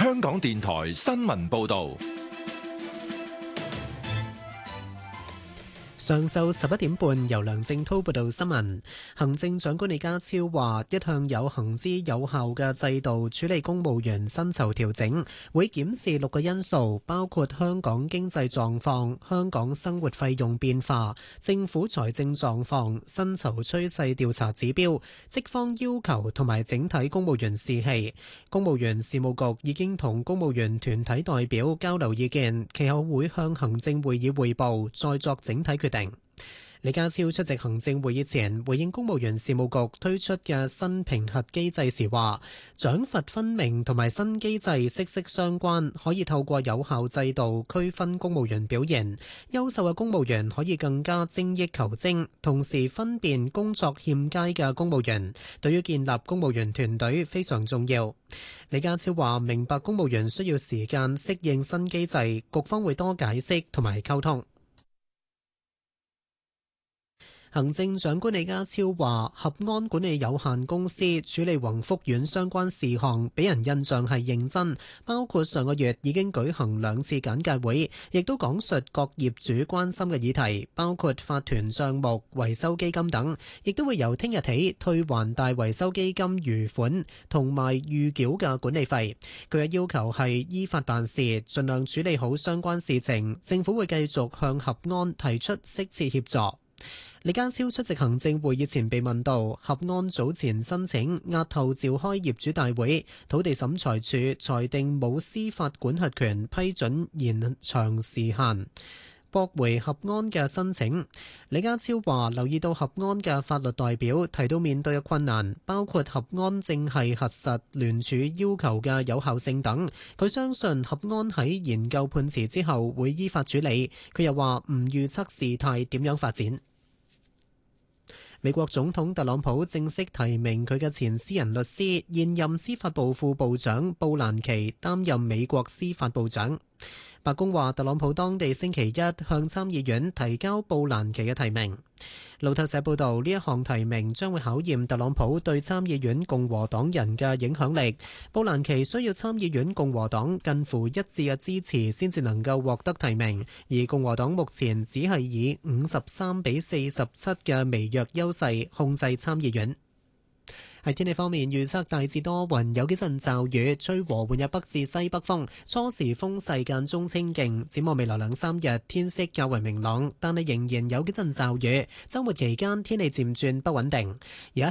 香港電台新聞報道。 上晝11點半，由梁正滔報道新聞。行政長官李家超話，一向有行之有效嘅制度處理公務員薪酬調整，會檢視6個因素，包括香港經濟狀況、香港生活費用變化、政府財政狀況、薪酬趨勢調查指標、職方要求同埋整體公務員士氣。公務員事務局已經同公務員團體代表交流意見，其後會向行政會議匯報，再作整體決定。李家超出席行政會議前，回應公務員事務局推出嘅新評核機制時話，獎罰分明同埋新機制息息相關，可以透過有效制度區分公務員表現，優秀嘅公務員可以更加精益求精，同時分辨工作欠佳嘅公務員，對於建立公務員團隊非常重要。李家超話，明白公務員需要時間適應新機制，局方會多解釋同埋溝通。行政長官李家超話，合安管理有限公司處理宏福苑相關事項，俾人印象係認真，包括上個月已經舉行2次簡介會，亦都講述各業主關心嘅議題，包括法團帳目、維修基金等，亦都會由聽日起退還大維修基金餘款同埋預繳嘅管理費。佢嘅要求係依法辦事，盡量處理好相關事情。政府會繼續向合安提出適切協助。李家超出席行政會議前被問到，合安早前申請押後召開業主大會，土地審裁處裁定冇司法管轄權批准延長時限，駁回合安嘅申請。李家超話，留意到合安嘅法律代表提到面對嘅困難，包括合安正係核實聯署要求嘅有效性等。佢相信合安喺研究判詞之後會依法處理。佢又話唔預測事態點樣發展。美國總統特朗普正式提名佢嘅前私人律師、現任司法部副部長布蘭奇擔任美國司法部長。白宮話，特朗普當地星期一向參議院提交布蘭奇嘅提名。路透社報道，呢一項提名將會考驗特朗普對參議院共和黨人嘅影響力。布蘭奇需要參議院共和黨近乎一致嘅支持先至能夠獲得提名，而共和黨目前只係以53-47嘅微弱優勢控制參議院。喺天氣方面，預測大致多雲，有幾陣驟雨，吹和緩入北至西北風，初時風勢間中清勁。展望未來2-3日，天色較為明朗，但係仍然有幾陣驟雨。週末期間天氣漸轉不穩定。而家